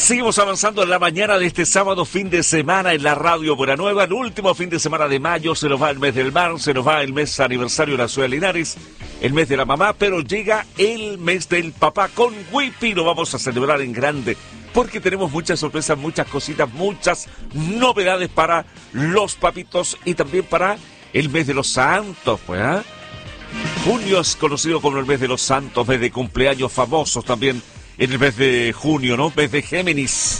Seguimos avanzando en la mañana de este sábado, fin de semana en la Radio Buena Nueva. El último fin de semana de mayo, se nos va el mes del mar, se nos va el mes aniversario de la ciudad de Linares, el mes de la mamá, pero llega el mes del papá. Con Wipi lo vamos a celebrar en grande, porque tenemos muchas sorpresas, muchas cositas, muchas novedades para los papitos y también para el mes de los santos, pues, ¿eh? Junio es conocido como el mes de los santos, mes de cumpleaños famosos también en el mes de junio, ¿no? Mes de Géminis.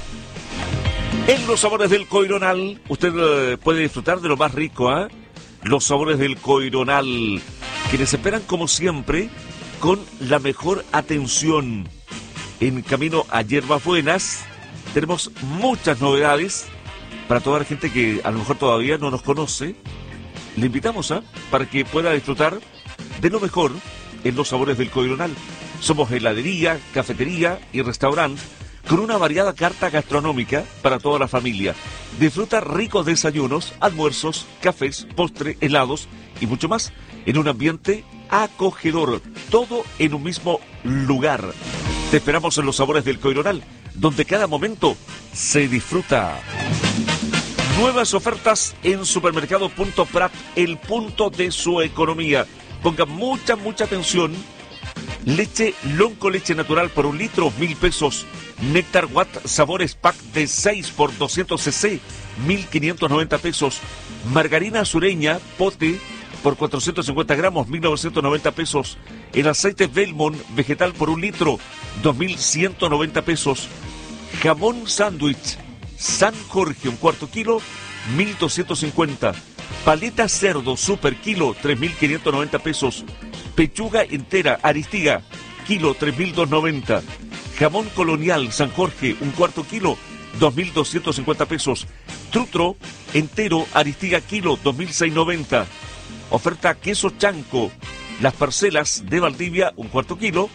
En los sabores del Coironal, usted puede disfrutar de lo más rico, ¿eh? Los sabores del Coironal, quienes esperan como siempre con la mejor atención. En camino a Hierbas Buenas tenemos muchas novedades para toda la gente que a lo mejor todavía no nos conoce. Le invitamos para que pueda disfrutar de lo mejor en los sabores del Coironal. Somos heladería, cafetería y restaurante con una variada carta gastronómica para toda la familia. Disfruta ricos desayunos, almuerzos, cafés, postre, helados y mucho más en un ambiente acogedor, todo en un mismo lugar. Te esperamos en los sabores del Coironal, donde cada momento se disfruta. Nuevas ofertas en Supermercado Punto Prat, el punto de su economía. Ponga mucha atención. Leche Lonco, leche natural por 1 litro, 1.000 pesos. Néctar Watt Sabores Pack de 6 por 200 cc, 1.590 pesos. Margarina Sureña, pote por 450 gramos, 1.990 pesos. El aceite Belmont vegetal por 1 litro, 2.190 pesos. Jamón sándwich San Jorge, 1/4 kilo, 1.250. Paleta cerdo super kilo, 3.590 pesos. Pechuga entera Aristiga, kilo, 3.290. Jamón colonial San Jorge, 1/4 kilo, 2.250 pesos. Trutro entero Aristiga, kilo, 2.690. Oferta queso chanco, las parcelas de Valdivia, 1/4 kilo,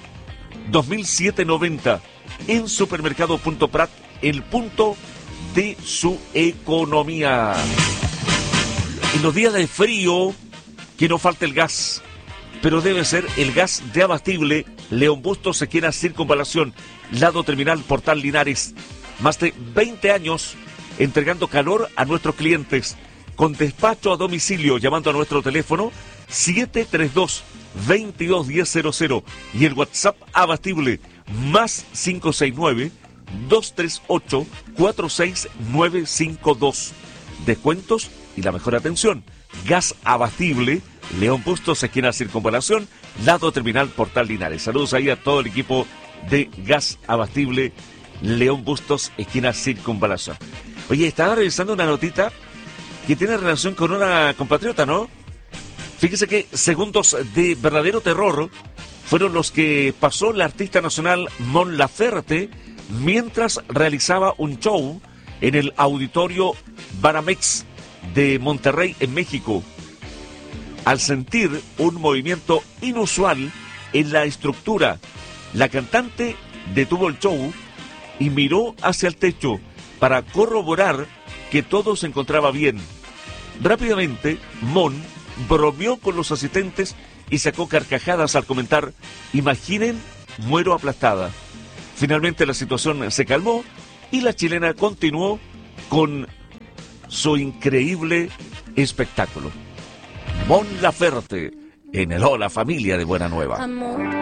2.790. En Supermercado Punto Prat, el punto de su economía. En los días de frío, que no falte el gas, pero debe ser el gas de Abastible León Bustos, Sequera Circunvalación, lado terminal Portal Linares. Más de 20 años entregando calor a nuestros clientes, con despacho a domicilio, llamando a nuestro teléfono 732-221000 y el WhatsApp Abastible más 569-238-46952. Descuentos y la mejor atención. Gas Abastible León Bustos, esquina Circunvalación, lado terminal Portal Linares. Saludos ahí a todo el equipo de Gas Abastible León Bustos, esquina Circunvalación. Oye, estaba revisando una notita que tiene relación con una compatriota, ¿no? Fíjese que segundos de verdadero terror fueron los que pasó la artista nacional Mon Laferte mientras realizaba un show en el auditorio Banamex de Monterrey, en México. Al sentir un movimiento inusual en la estructura, la cantante detuvo el show y miró hacia el techo para corroborar que todo se encontraba bien. Rápidamente, Mon bromeó con los asistentes y sacó carcajadas al comentar: imaginen, muero aplastada. Finalmente la situación se calmó y la chilena continuó con su increíble espectáculo. Mon Laferte en el Hola Familia de Buena Nueva. Amor.